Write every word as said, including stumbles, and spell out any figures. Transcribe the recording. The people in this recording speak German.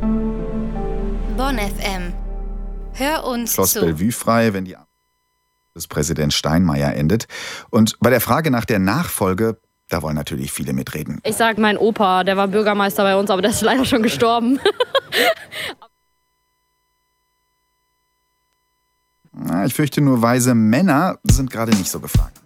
Bonn F M. Hör uns Schloss zu. Bellevue frei, wenn die Amtszeit des Präsidenten Steinmeier endet. Und bei der Frage nach der Nachfolge, da wollen natürlich viele mitreden. Ich sag, mein Opa, der war Bürgermeister bei uns, aber der ist leider schon gestorben. Na, ich fürchte nur, weise Männer sind gerade nicht so gefragt.